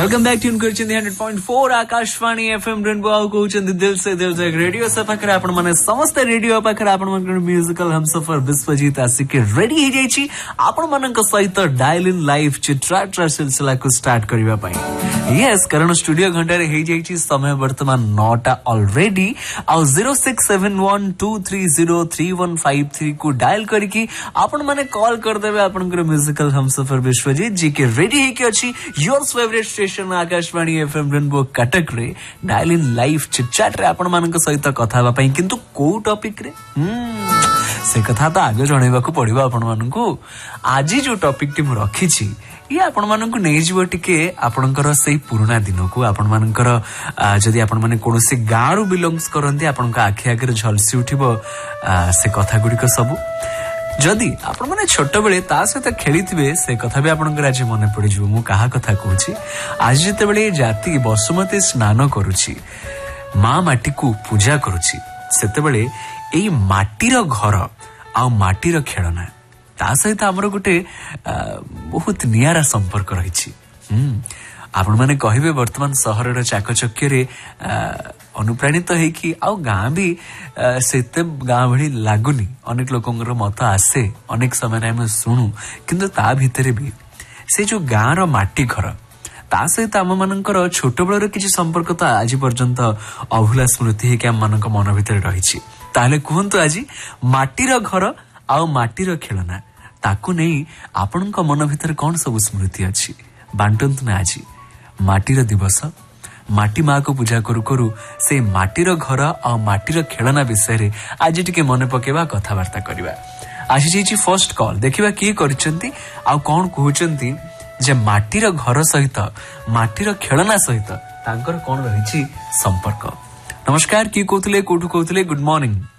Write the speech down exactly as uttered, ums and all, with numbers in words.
Welcome back tune करछिन hundred point four Akashvani FM rainbow आउ कहउछन दिल से दिल से रेडियो से पाखरे आपण माने समस्त रेडियो पाखरे आपण मानकर म्यूजिकल हमसफर विश्वजीत आसिक रेडी हे जाईची आपण मानक सहित डायल इन लाइव चित्राट्रा सिलसिला को स्टार्ट करबा पई यस कारण स्टूडियो घंटा रे हे जाईची समय वर्तमान नौटा ऑलरेडी आ zero six seven one two three zero three one five three को डायल करके आपण माने कॉल कर देबे आपनकर म्यूजिकल हमसफर विश्वजीत जी के रेडी हे के अछि your favourite station Akashvani FM rainbow Cuttack रे डायल इन लाइव चिटचाट रे आपण मानक सहित कथा हबा पई किंतु को टॉपिक रे हम से कथा तो आगे जणैबा को पड़िबा आपण मानकू आज जो टॉपिक टी मु रखी छी ये आपण मानकू नै जीवो टिके आपणकर सेही पुराना दिन को आपण मानकर जदी आपण माने कोनोसी गारू बिलोंग्स करंती आपण का आखि आगे झलसी उठिबो से कथा गुडी को सब जदि आपण माने छोट बेले ता सहित खेलिथिबे से कथा भी आपनकर आज मन पड़ी जिवो मु कहा कथा कहूची आज जते बेले जाति बसुमती स्नान करूची मां माटी को पूजा करूची सेते बेले एई माटीर घर आ माटीर खेळना ता सहित हमर गुटे बहुत नियारा संपर्क रहिछि हम आपण माने कहिबे वर्तमान शहरर चाकचक्य रे अनुप्राणित है कि आउ गाँ भी सेते गाँ भली लागुनी अनेक लोकंर मत आसे अनेक समय हम शुणु किंतु ता भितरे भी से जो गाँ रो माटी घर ता सहित आम मानकर छोट बेलर किछि संपर्क तो आज पर्यंत अभुला स्मृति है कि आम मानक मन भितर रहिछि ताले कहंतु आज माटीर घर आउ माटीर खेलना ताकू नहीं आपनक मन भितर कौन सब स्मृति अछि बांटंतु ना आज माटीर दिवस माटी माँ को पूजा करू करू से माटीर घर आ माटीर खेलना विषय रे आज टिके मन पकेबा कथावार्ता करबा आसी जाईची फर्स्ट कॉल देखिबा की करचंती आ कोन कहउचंती जे माटीर घर सहित माटीर खेलना सहित तांकर कोन रहिची संपर्क। नमस्कार की कहउतले कोठु कहउतले गुड मॉर्निंग